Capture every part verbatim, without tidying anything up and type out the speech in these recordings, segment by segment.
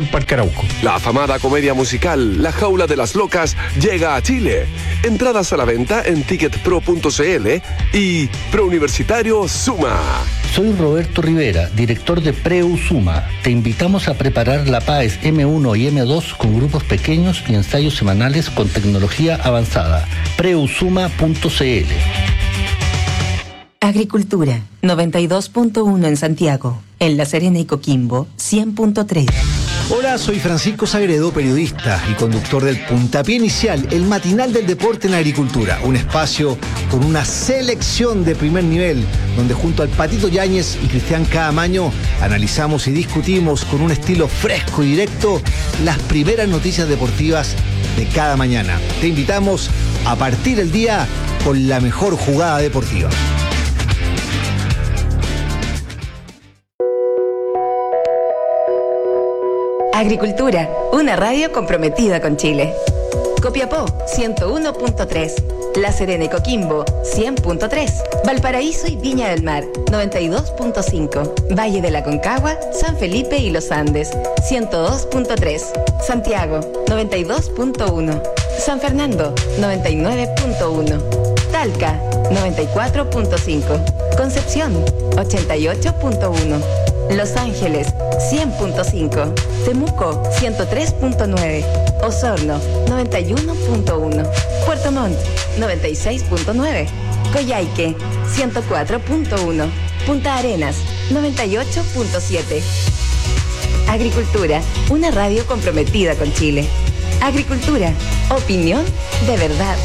Parque Arauco. La afamada comedia musical La Jaula de las Locas llega a Chile. Entradas a la venta en ticket pro punto c l y Prouniversitario Suma. Soy Roberto Rivera, director de Preu Suma. Te invitamos a preparar la P A E S eme uno y eme dos con grupos pequeños y ensayos semanales con tecnología avanzada. preu suma punto c l. Agricultura, noventa y dos punto uno en Santiago. En La Serena y Coquimbo, cien punto tres. Hola, soy Francisco Sagredo, periodista y conductor del Puntapié Inicial, el matinal del deporte en agricultura. Un espacio con una selección de primer nivel, donde junto al Patito Yáñez y Cristian Caamaño analizamos y discutimos con un estilo fresco y directo las primeras noticias deportivas de cada mañana. Te invitamos a partir el día con la mejor jugada deportiva. Agricultura, una radio comprometida con Chile. Copiapó, ciento uno punto tres. La Serena y Coquimbo, cien punto tres. Valparaíso y Viña del Mar, noventa y dos punto cinco. Valle de la Concagua, San Felipe y Los Andes, ciento dos punto tres. Santiago, noventa y dos punto uno. San Fernando, noventa y nueve punto uno. Talca, noventa y cuatro punto cinco. Concepción, ochenta y ocho punto uno. Los Ángeles, cien punto cinco. Temuco, ciento tres punto nueve. Osorno, noventa y uno punto uno. Puerto Montt, noventa y seis punto nueve. Coyhaique, ciento cuatro punto uno. Punta Arenas, noventa y ocho punto siete. Agricultura, una radio comprometida con Chile. Agricultura, opinión de verdad.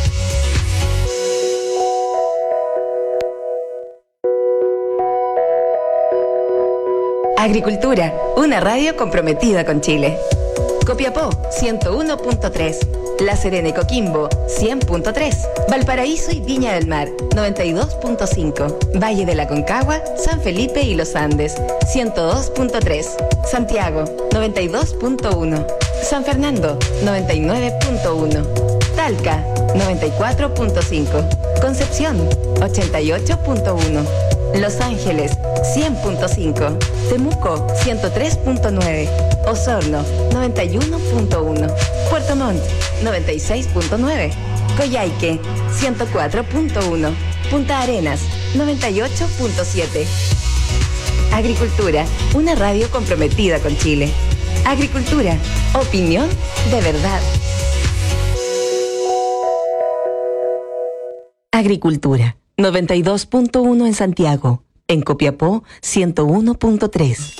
Agricultura, una radio comprometida con Chile. Copiapó, ciento uno punto tres. La Serena y Coquimbo, cien punto tres. Valparaíso y Viña del Mar, noventa y dos punto cinco. Valle de la Concagua, San Felipe y Los Andes, ciento dos punto tres. Santiago, noventa y dos punto uno. San Fernando, noventa y nueve punto uno. Talca, noventa y cuatro punto cinco. Concepción, ochenta y ocho punto uno. Los Ángeles, cien punto cinco. Temuco, ciento tres punto nueve. Osorno, noventa y uno punto uno. Puerto Montt, noventa y seis punto nueve. Coyhaique, ciento cuatro punto uno. Punta Arenas, noventa y ocho punto siete. Agricultura, una radio comprometida con Chile. Agricultura, opinión de verdad. Agricultura, noventa y dos punto uno en Santiago. En Copiapó, ciento uno punto tres.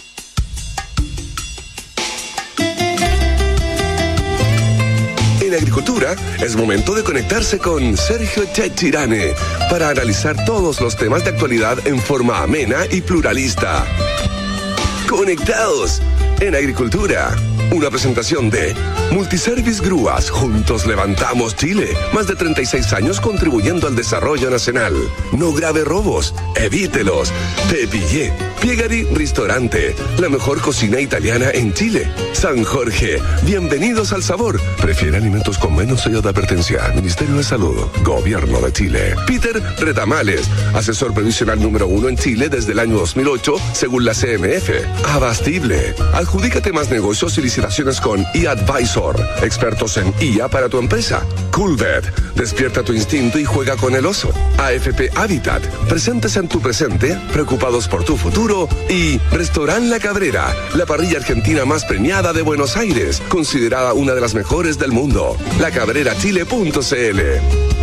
En Agricultura es momento de conectarse con Sergio Chechirane para analizar todos los temas de actualidad en forma amena y pluralista. Conectados en Agricultura. Una presentación de Multiservice Grúas. Juntos levantamos Chile. Más de treinta y seis años contribuyendo al desarrollo nacional. No grave robos. Evítelos. Te pillé. Piegari Ristorante. La mejor cocina italiana en Chile. San Jorge. Bienvenidos al sabor. Prefiere alimentos con menos sello de advertencia. Ministerio de Salud. Gobierno de Chile. Peter Retamales. Asesor previsional número uno en Chile desde el año dos mil ocho, según la C M F. Abastible. Adjudícate más negocios y licitaciones con eAdvisor, expertos en I A para tu empresa. Coolbet, despierta tu instinto y juega con el oso. A F P Habitat, presentes en tu presente, preocupados por tu futuro. Y Restaurant La Cabrera, la parrilla argentina más premiada de Buenos Aires, considerada una de las mejores del mundo. la cabrera chile punto c l.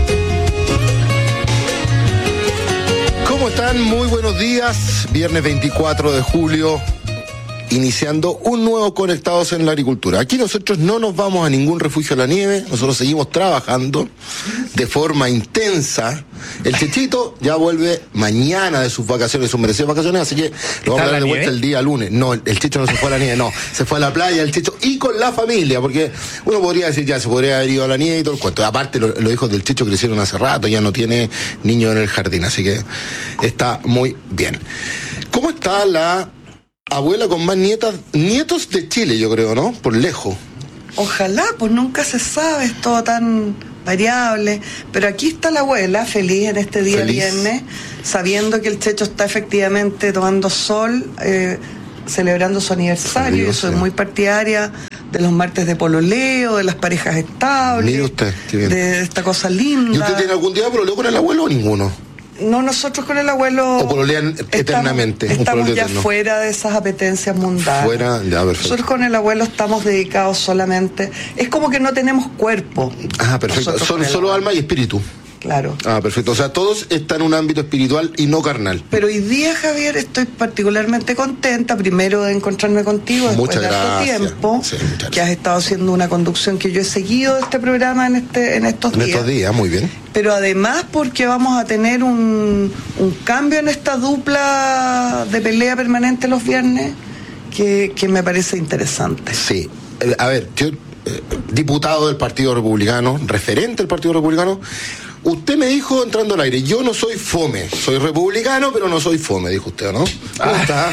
¿Cómo están? Muy buenos días. Viernes veinticuatro de julio. Iniciando un nuevo Conectados en la Agricultura. Aquí nosotros no nos vamos a ningún refugio a la nieve, nosotros seguimos trabajando de forma intensa. El Chechito ya vuelve mañana de sus vacaciones, sus merecidas vacaciones, así que lo vamos a dar de vuelta el día lunes. No, el Checho no se fue a la nieve, no, se fue a la playa el Checho y con la familia, porque uno podría decir ya, se podría haber ido a la nieve y todo el cuento. Aparte, lo, los hijos del Checho crecieron hace rato, ya no tiene niños en el jardín, así que está muy bien. ¿Cómo está la abuela con más nietas, nietos de Chile, yo creo, ¿no? Por lejos. Ojalá, pues nunca se sabe, es todo tan variable. Pero aquí está la abuela, feliz en este día feliz. Viernes, sabiendo que el Checho está efectivamente tomando sol, eh, celebrando su aniversario. Yo soy muy partidaria de los martes de pololeo, de las parejas estables. Mire usted, qué bien. De esta cosa linda. ¿Y usted tiene algún día pololeo con el abuelo o ninguno? No, nosotros con el abuelo... ¿O pololean eternamente? Estamos, estamos ya eterno. Fuera de esas apetencias mundanas. Fuera, ya, perfecto. Nosotros con el abuelo estamos dedicados solamente... Es como que no tenemos cuerpo. Ah, perfecto. Son solo alma y espíritu. Claro. Ah, perfecto. O sea, todos están en un ámbito espiritual y no carnal. Pero hoy día, Javier, estoy particularmente contenta, primero de encontrarme contigo después muchas de harto tiempo, sí, que has estado haciendo una conducción que yo he seguido de este programa en este en estos en días. En estos días, muy bien. Pero además porque vamos a tener un, un cambio en esta dupla de pelea permanente los viernes que, que me parece interesante. Sí. A ver, yo, eh, diputado del Partido Republicano, referente del Partido Republicano, usted me dijo entrando al aire, yo no soy fome, soy republicano, pero no soy fome, dijo usted, ¿no? ¿Cómo está?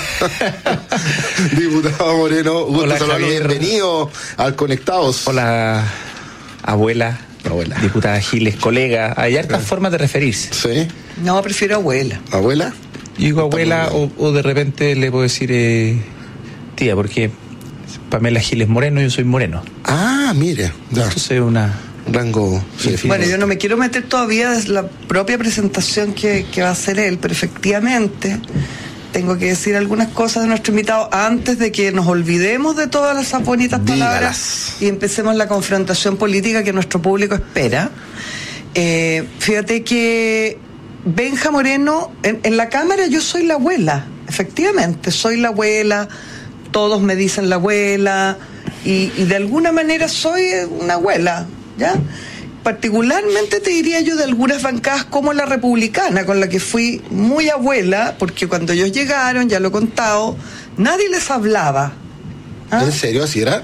Diputado Moreno, gusto saludarlo, bienvenido al Conectados. Hola, abuela, abuela. diputada Giles, colega, hay hartas formas de referirse. Sí. No, prefiero abuela. ¿Abuela? Yo digo abuela o, o de repente le puedo decir eh, tía, porque Pamela Giles Moreno, yo soy moreno. Ah, mire, ya. Entonces una... rango. Sí, bueno, yo no me quiero meter todavía en la propia presentación que, que va a hacer él, pero efectivamente tengo que decir algunas cosas de nuestro invitado antes de que nos olvidemos de todas esas bonitas Dígalas. palabras y empecemos la confrontación política que nuestro público espera. Eh, fíjate que Benja Moreno, en, en la Cámara yo soy la abuela, efectivamente, soy la abuela, todos me dicen la abuela, y, y de alguna manera soy una abuela, ¿ya? Particularmente te diría yo de algunas bancadas como la republicana, con la que fui muy abuela, porque cuando ellos llegaron, ya lo he contado, nadie les hablaba. ¿Ah? ¿En serio así era?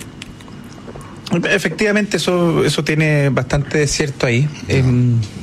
Efectivamente, eso eso tiene bastante de cierto ahí. No. Eh,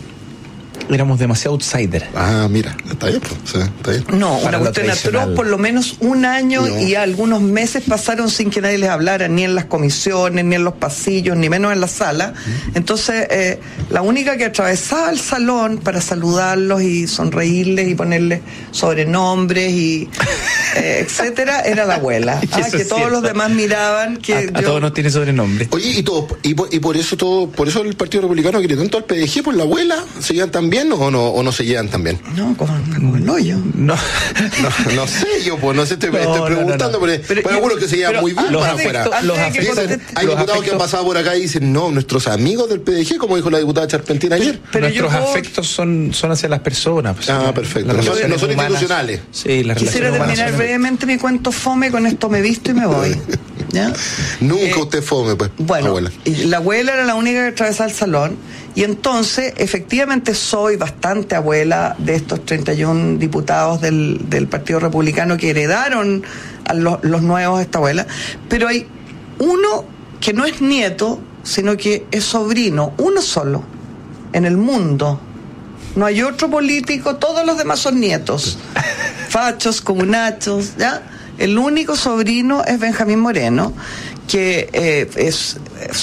éramos demasiado outsider. Ah, mira, está bien, pues, sí, está bien. No, una cuestión atroz, por lo menos un año no. y algunos meses pasaron sin que nadie les hablara, ni en las comisiones, ni en los pasillos, ni menos en la sala. ¿Mm? Entonces, eh, la única que atravesaba el salón para saludarlos y sonreírles y ponerles sobrenombres y eh, etcétera, era la abuela. Ah, que todos cierto. Los demás miraban que a, yo... a todos nos tiene sobrenombre. Oye, y todo, y por, y por eso todo, por eso el Partido Republicano quiere tanto al P D G, por la abuela, ¿se llevan tan bien o no, o no se llevan tan bien? No, como, como el hoyo. No. no, no sé yo, pues no sé, estoy, no, estoy preguntando, no, no, no. pero, pero algunos que se llevan muy bien para afuera. Los afectos, hay los diputados afectos, que han pasado por acá y dicen, no, nuestros amigos del P D G, como dijo la diputada Charpentina ayer. Pero nuestros puedo... afectos son, son hacia las personas. Pues, ah, perfecto. No son, no son institucionales. Sí, las Quisiera terminar brevemente mi cuento fome, con esto me visto y me voy. ¿Ya? Nunca eh, usted fome, pues. Bueno, abuela. La abuela era la única que atravesaba el salón, y entonces, efectivamente, soy bastante abuela de estos treinta y uno diputados del, del Partido Republicano que heredaron a los, los nuevos esta abuela, pero hay uno que no es nieto, sino que es sobrino, uno solo, en el mundo. No hay otro político, todos los demás son nietos, fachos, comunachos, ¿ya? El único sobrino es Benjamín Moreno, que eh, es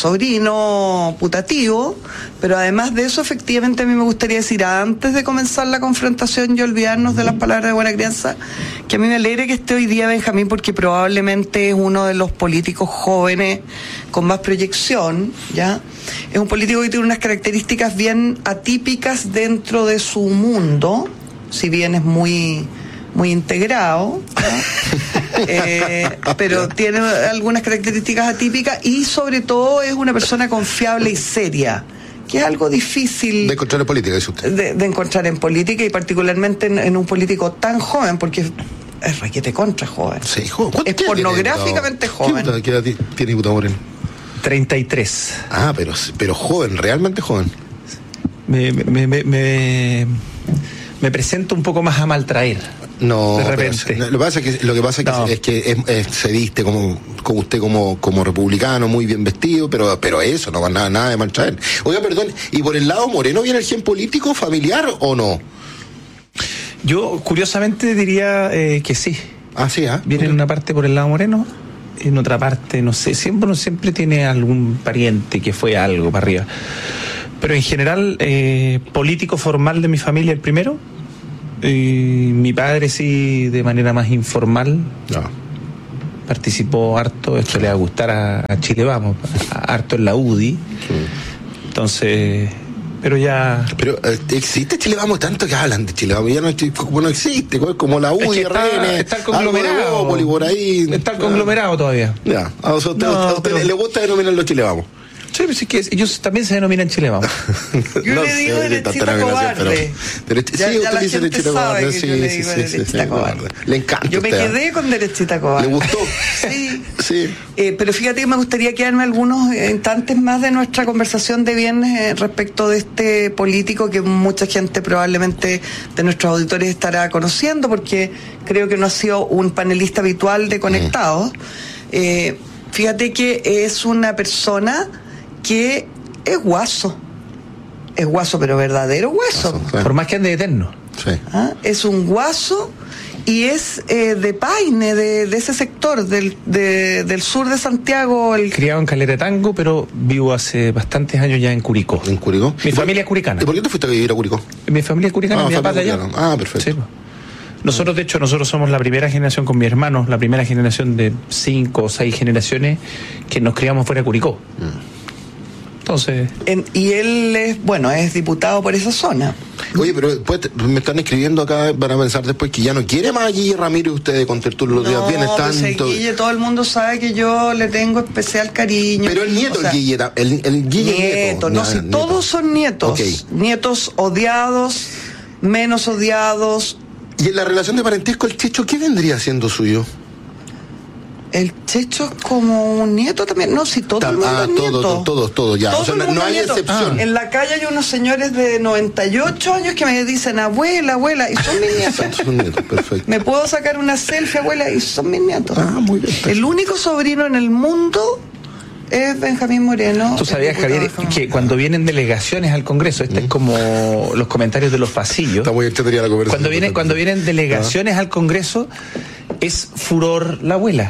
sobrino putativo, pero además de eso, efectivamente, a mí me gustaría decir, antes de comenzar la confrontación y olvidarnos de las palabras de buena crianza, que a mí me alegra que esté hoy día Benjamín, porque probablemente es uno de los políticos jóvenes con más proyección, ¿ya? Es un político que tiene unas características bien atípicas dentro de su mundo, si bien es muy... muy integrado, ¿no? eh, pero tiene algunas características atípicas y sobre todo es una persona confiable y seria, que es algo difícil de encontrar en política, dice usted. De, de encontrar en política y particularmente en, en un político tan joven, porque es requete contra joven. Sí, joven. Es pornográficamente joven. ¿Qué edad tiene diputado Moreno? treinta y tres. Ah, pero, pero joven, realmente joven. Me, me, me, me, me presento un poco más a maltraer. No, de repente. Pero, lo que pasa es que lo que pasa es que, no. es que es, es, se viste como, como usted como, como republicano, muy bien vestido, pero, pero eso, no va nada, nada de maltraer. Oiga, perdón, ¿y por el lado Moreno viene el gen político familiar o no? Yo curiosamente diría eh, que sí. Ah, sí, ¿ah? ¿eh? Viene en una parte por el lado Moreno, en otra parte, no sé, siempre, siempre tiene algún pariente que fue algo para arriba. Pero en general, eh, político formal de mi familia el primero. Y mi padre sí, de manera más informal. No. participó harto, esto le va a gustar a, a Chile Vamos, a- harto en la U D I. Sí. Entonces, pero ya... Pero eh, existe Chile Vamos, tanto que hablan de Chile Vamos, ya no, como no existe, como la U D I, es que está, R N, está el conglomerado, algo de por ahí. está el conglomerado todavía. Ya, a usted, No, a usted pero- le gusta denominar Chile Vamos. Sí, pues es que ellos también se denominan Chile Vamos. Yo No le sé digo de qué tanta derechita denominación, cobarde. pero- derecha- Ya- sí, ya usted la dice gente derechita sabe cobarde, que sí, yo le sí, digo sí, derechita sí, cobarde. cobarde. Le encanta. Yo me usted, ¿eh? quedé con derechita cobarde. ¿Le gustó? Sí. Sí. Eh, pero fíjate que me gustaría quedarme algunos instantes más de nuestra conversación de viernes eh, respecto de este político que mucha gente probablemente de nuestros auditores estará conociendo, porque creo que no ha sido un panelista habitual de Conectados. Eh, fíjate que es una persona que es guaso. Es guaso, pero verdadero guaso. Sí. Por más que ande eterno. Sí. ¿Ah? Es un guaso y es eh, de Paine, de, de ese sector, del, de- del sur de Santiago. El... Criado en Calera de Tango, pero vivo hace bastantes años ya en Curicó. ¿En Curicó? Mi ¿Y por- familia es curicana. ¿Y por qué te fuiste a vivir a Curicó? Mi familia es curicana, Ah, mi papá de familia allá. curicana. Ah, perfecto. Sí, pues. Nosotros, de hecho, nosotros somos la primera generación con mi hermano, la primera generación de cinco o seis generaciones que nos criamos fuera de Curicó. Entonces, en- y él es, bueno, es diputado por esa zona. Oye, pero después te- me están escribiendo acá para pensar después que ya no quiere más a Guille Ramírez usted con Tertulio los días No, viernes pues, el tanto. Guille, todo el mundo sabe que yo le tengo especial cariño. Pero el nieto, O sea, el Guille, ta- el, el Guille nieto, nieto. no, Ya, si nieto. todos son nietos. Ok. Nietos odiados, menos odiados. Y en la relación de parentesco, el Checho, ¿qué vendría siendo suyo? El Checho es como un nieto también. No, si todo Ta- el mundo ah, es todo, nieto. to- todos, todos, ya. Todo O sea, el no- mundo no es hay nieto. excepción. En la calle hay unos señores de noventa y ocho años que me dicen abuela, abuela, y son mis nietos. Son nietos, perfecto. Me puedo sacar una selfie, abuela, y son mis nietos. Ah, muy bien. El único sobrino en el mundo es Benjamín Moreno. tú sabías, el Javier, diputado que cuando vienen delegaciones al Congreso, este es como los comentarios de los pasillos. Está muy entretenida la conversación. Cuando vienen, cuando vienen delegaciones al Congreso, es furor la abuela.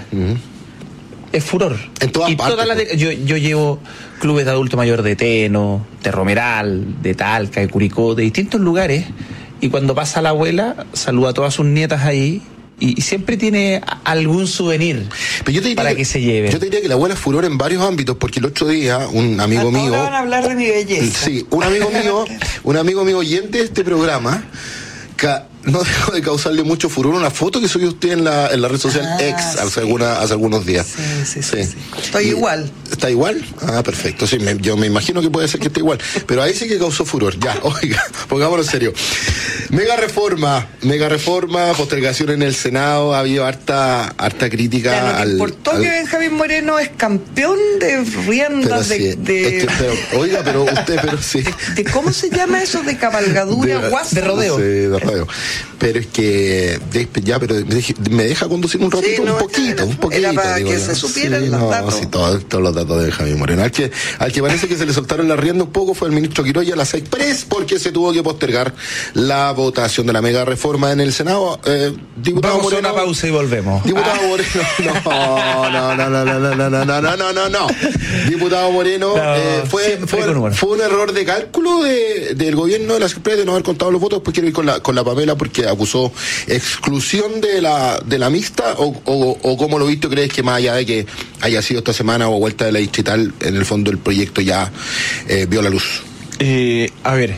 Es furor. En todas y partes, todas las pues. de- yo, yo llevo clubes de adulto mayor de Teno, de Romeral, de Talca, de Curicó, de distintos lugares. Y cuando pasa la abuela, saluda a todas sus nietas ahí. Y, y siempre tiene a- algún souvenir Pero yo te diría para que, se lleve. Yo te diría que la abuela es furor en varios ámbitos, porque el otro día un amigo Ahora mío. van a hablar de mi belleza. Sí, un amigo mío, un amigo mío oyente de este programa, ca- no dejó de causarle mucho furor una foto que subió usted en la, en la red social Ah, X hace, sí. alguna- hace algunos días. Sí, sí, sí, sí. Estoy Y- igual. ¿Está igual? Ah, perfecto. Sí, me- yo me imagino que puede ser que esté igual. Pero ahí sí que causó furor. Ya, oiga, pongámonos en serio. Mega reforma, mega reforma, postergación en el Senado, ha habido harta, harta crítica Ya, no te al. importó al- que Benjamín Moreno es campeón de pero riendas de, sí, de, es que, pero, oiga, pero usted, pero sí. de- ¿cómo se llama eso? De cabalgadura, De- guasa. de rodeo. Sí, de rodeo. Pero es que de- ya, pero me deje- me deja conducir un ratito, Sí, no, un poquito, era- un poquito. era para digo que yo. se supieran Sí, los no, datos. sí, todos, todos los datos de Javier Moreno. Al que, al que parece que se le soltaron la rienda un poco fue el ministro Quiroga a las Express porque se tuvo que postergar la votación de la mega reforma en el Senado. Eh, diputado Vamos a Moreno. una pausa y volvemos. Diputado Moreno, no, no, no, no, no, no, no, no, no, no, no, no. Diputado Moreno, No, eh, fue, siempre fue, con humor. fue un error de cálculo de, del gobierno de las Express de no haber contado los votos. Pues quiero ir con la, con la Pamela porque acusó exclusión de la, de la mixta o, o, o como lo visto crees que más allá de que haya sido esta semana o vuelta de la distrital, en el fondo el proyecto ya eh, vio la luz. Eh, a ver,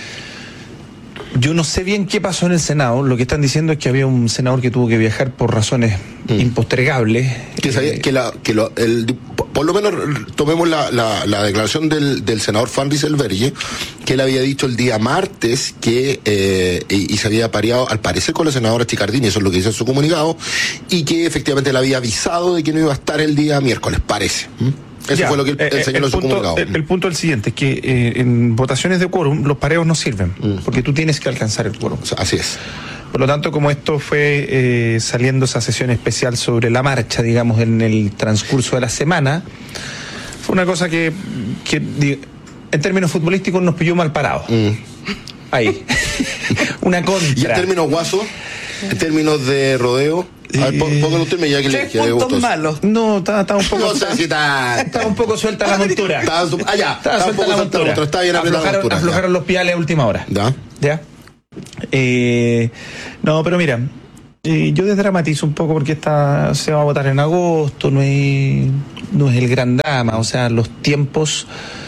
yo no sé bien qué pasó en el Senado. Lo que están diciendo es que había un senador que tuvo que viajar por razones Mm. impostergables. Que, sabía, Eh, que, la, que lo, el, por lo menos tomemos la, la, la declaración del, del senador Fanny Selverge, que él había dicho el día martes que eh, y, y se había pareado al parecer con la senadora Chicardini, eso es lo que dice en su comunicado, y que efectivamente le había avisado de que no iba a estar el día miércoles, parece. ¿Mm? Eso ya, fue lo que él, eh, él señaló en su punto, comunicado. el, el punto es el siguiente, es que eh, en votaciones de quórum los pareos no sirven, Mm. porque tú tienes que alcanzar el quórum. O sea, así es. Por lo tanto, como esto fue eh, saliendo esa sesión especial sobre la marcha, digamos, en el transcurso de la semana, fue una cosa que, que di- en términos futbolísticos nos pilló mal parados. Mm. Ahí. Una contra. Y en términos guaso, en términos de rodeo, a ver, pon- póngalo usted ya que le Tres que le puntos gustó. malos. No, estaba, estaba un poco. No sé si está. Estaba un poco suelta la montura. Estaba su- ah, ya, Estaba estaba un suelta poco la suelta la montura. montura, estaba bien apretada la Aflojaron, montura, ya. aflojaron los piales a última hora. ¿Ya? ¿Ya? Eh, no, pero mira, Eh, yo desdramatizo un poco porque esta se va a votar en agosto, no es, no es el gran drama, o sea, los tiempos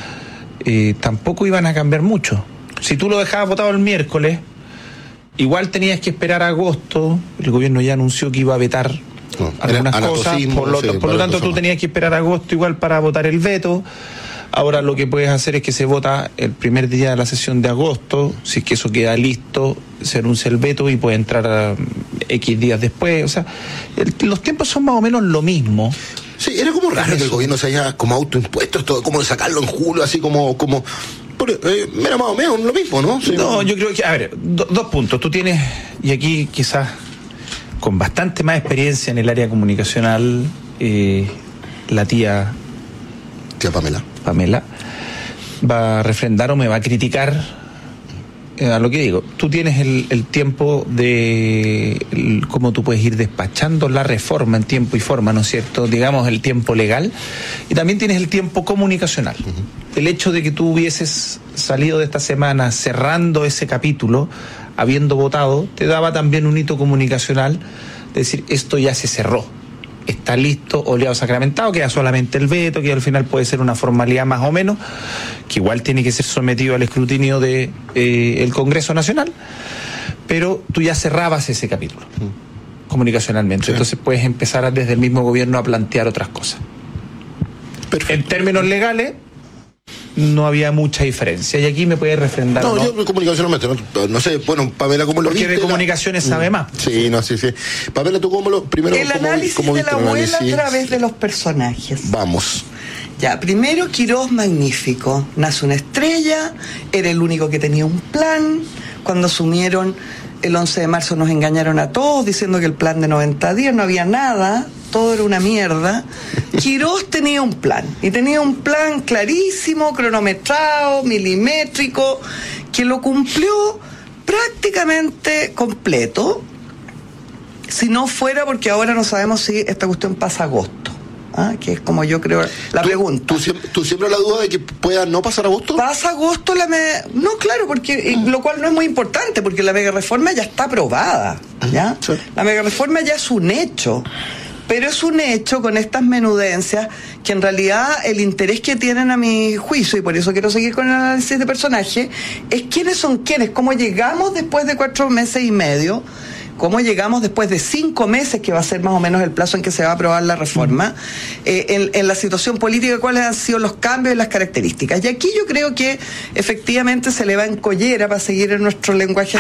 eh, tampoco iban a cambiar mucho. Si tú lo dejabas votado el miércoles, igual tenías que esperar a agosto, el gobierno ya anunció que iba a vetar no, algunas cosas, por lo, sí, por lo tanto tú tenías que esperar a agosto igual para votar el veto. Ahora lo que puedes hacer es que se vota el primer día de la sesión de agosto, si es que eso queda listo, se anuncia el veto y puede entrar a X días después. O sea, el, los tiempos son más o menos lo mismo. Sí, era como raro que el gobierno se haya como autoimpuestos, todo, como de sacarlo en julio, así como... como por, eh, era más o menos lo mismo, ¿no? Sí, no, yo creo que, a ver, do, dos puntos. Tú tienes, y aquí quizás con bastante más experiencia en el área comunicacional, eh, la tía... Tía Pamela. Pamela, va a refrendar o me va a criticar eh, a lo que digo. Tú tienes el, el tiempo de el, cómo tú puedes ir despachando la reforma en tiempo y forma, ¿no es cierto? Digamos el tiempo legal, y también tienes el tiempo comunicacional. Uh-huh. El hecho de que tú hubieses salido de esta semana cerrando ese capítulo, habiendo votado, te daba también un hito comunicacional de decir, esto ya se cerró. Está listo, oleado sacramentado, queda solamente el veto, que al final puede ser una formalidad más o menos, que igual tiene que ser sometido al escrutinio de eh, el Congreso Nacional, pero tú ya cerrabas ese capítulo mm. comunicacionalmente, sí. Entonces puedes empezar a, desde el mismo gobierno a plantear otras cosas. Perfecto. En términos legales no había mucha diferencia, y aquí me puede refrendar. No, ¿no? Yo comunicacionalmente, no, no sé, bueno, Pamela, ¿cómo lo viste? Porque de comunicaciones la... sabe más. Sí, no, sí, sí. Pamela, ¿tú cómo lo...? Primero, el ¿cómo, análisis cómo de la abuela análisis? a través de los personajes. Vamos. Ya, primero Quirós, magnífico. Nace una estrella, era el único que tenía un plan. Cuando asumieron el once de marzo nos engañaron a todos diciendo que el plan de noventa días no había nada, todo era una mierda. Quirós tenía un plan, y tenía un plan clarísimo, cronometrado, milimétrico, que lo cumplió prácticamente completo, si no fuera porque ahora no sabemos si esta cuestión pasa a agosto. ¿Ah? Que es como yo creo la ¿Tú, pregunta. ¿tú siempre, ¿Tú siempre la duda de que pueda no pasar agosto? ¿Pasa agosto la me... No, claro, porque mm. lo cual no es muy importante, porque la mega reforma ya está aprobada, ¿ya? Sí. La mega reforma ya es un hecho, pero es un hecho con estas menudencias que en realidad el interés que tienen a mi juicio, y por eso quiero seguir con el análisis de personaje, es quiénes son quiénes, cómo llegamos después de cuatro meses y medio, cómo llegamos después de cinco meses, que va a ser más o menos el plazo en que se va a aprobar la reforma, eh, en, en la situación política, cuáles han sido los cambios y las características. Y aquí yo creo que efectivamente se le va en collera, para seguir en nuestro lenguaje,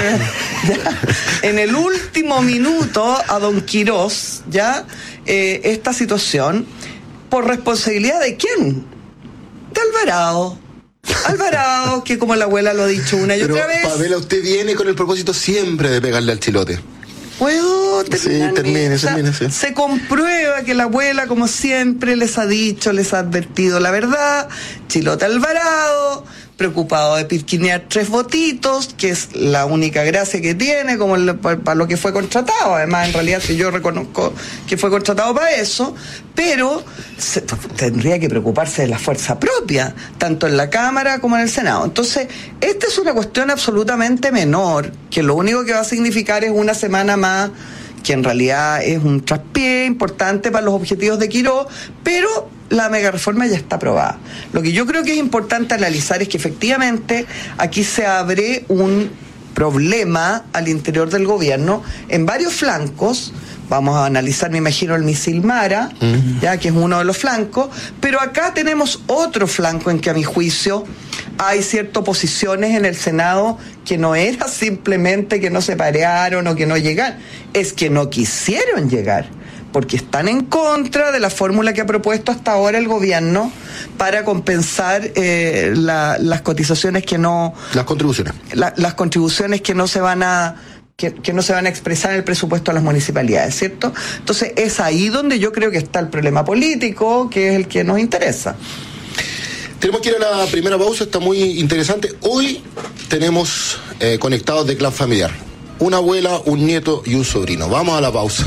ya, en el último minuto a don Quirós, ya, eh, esta situación, ¿por responsabilidad de quién? De Alvarado. Alvarado, que como la abuela lo ha dicho una y Pero, otra vez. Pamela, usted viene con el propósito siempre de pegarle al chilote. ¿Puedo terminar? Sí, termine, o sea, termine, sí. Se comprueba que la abuela, como siempre, les ha dicho, les ha advertido la verdad. Chilote Alvarado, preocupado de pirquinear tres votitos, que es la única gracia que tiene, como el, para, para lo que fue contratado. Además, en realidad, yo reconozco que fue contratado para eso, pero se, tendría que preocuparse de la fuerza propia, tanto en la Cámara como en el Senado. Entonces, esta es una cuestión absolutamente menor, que lo único que va a significar es una semana más, que en realidad es un traspié importante para los objetivos de Quirós, pero la mega reforma ya está aprobada. Lo que yo creo que es importante analizar es que efectivamente aquí se abre un problema al interior del gobierno en varios flancos. Vamos a analizar, me imagino, el misil Mara, uh-huh. ya que es uno de los flancos, pero acá tenemos otro flanco en que a mi juicio hay ciertas posiciones en el Senado que no era simplemente que no se parearon o que no llegaron, es que no quisieron llegar, porque están en contra de la fórmula que ha propuesto hasta ahora el gobierno para compensar eh, la, las cotizaciones que no... Las contribuciones. La, las contribuciones que no se van a... Que, que no se van a expresar en el presupuesto a las municipalidades, ¿cierto? Entonces es ahí donde yo creo que está el problema político, que es el que nos interesa. Tenemos que ir a la primera pausa, está muy interesante. Hoy tenemos eh, conectados de clan familiar. Una abuela, un nieto y un sobrino. Vamos a la pausa.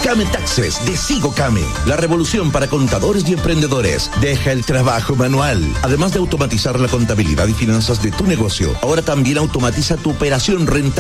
Came Taxes de Sigo Came, la revolución para contadores y emprendedores. Deja el trabajo manual. Además de automatizar la contabilidad y finanzas de tu negocio, ahora también automatiza tu operación rentable